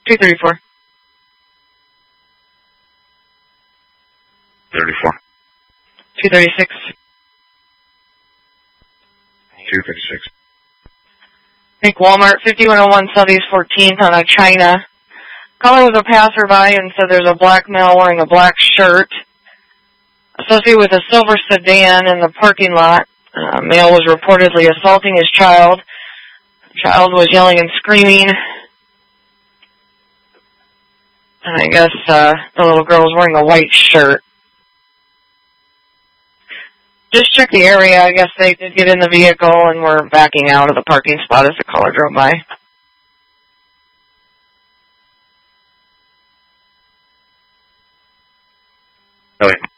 234. 34. 236. 236. I think Walmart, 5101 Southeast 14th on a China. Caller was a passerby and said there's a black male wearing a black shirt associated with a silver sedan in the parking lot. Male was reportedly assaulting his child. The child was yelling and screaming. And I guess the little girl was wearing a white shirt. Just check the area. I guess they did get in the vehicle and were backing out of the parking spot as the caller drove by. Okay.